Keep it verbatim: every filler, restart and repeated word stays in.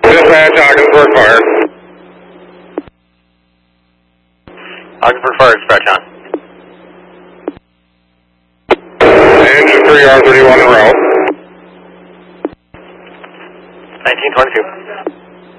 Dispatch, Ogdensburg Fire. Ogdensburg Fire, dispatch on. Engine three R thirty-one en route. nineteen twenty-two.